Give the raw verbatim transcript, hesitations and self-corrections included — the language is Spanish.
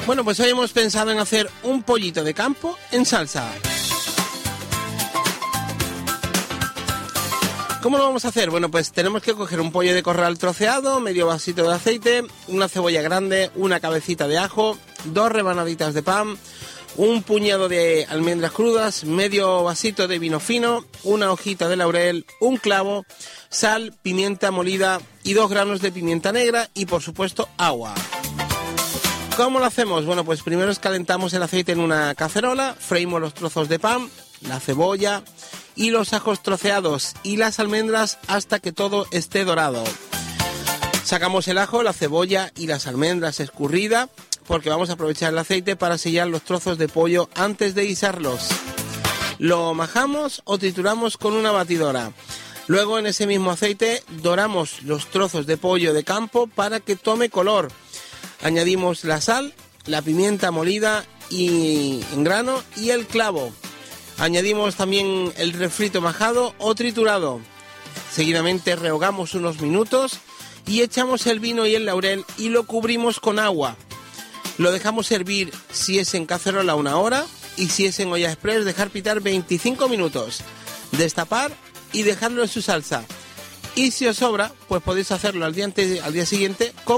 Bueno, pues hoy hemos pensado en hacer un pollito de campo en salsa. ¿Cómo lo vamos a hacer? Bueno, pues tenemos que coger un pollo de corral troceado, medio vasito de aceite, una cebolla grande, una cabecita de ajo, dos rebanaditas de pan, un puñado de almendras crudas, medio vasito de vino fino, una hojita de laurel, un clavo, sal, pimienta molida y dos granos de pimienta negra y, por supuesto, agua. ¿Cómo lo hacemos? Bueno, pues primero escalentamos el aceite en una cacerola, freímos los trozos de pan, la cebolla y los ajos troceados y las almendras hasta que todo esté dorado. Sacamos el ajo, la cebolla y las almendras escurrida porque vamos a aprovechar el aceite para sellar los trozos de pollo antes de guisarlos. Lo majamos o trituramos con una batidora. Luego en ese mismo aceite doramos los trozos de pollo de campo para que tome color. Añadimos la sal, la pimienta molida y en grano y el clavo. Añadimos también el refrito majado o triturado. Seguidamente rehogamos unos minutos y echamos el vino y el laurel y lo cubrimos con agua. Lo dejamos hervir si es en cacerola una hora y si es en olla express dejar pitar veinticinco minutos. Destapar y dejarlo en su salsa. Y si os sobra, pues podéis hacerlo al día, ante, al día siguiente con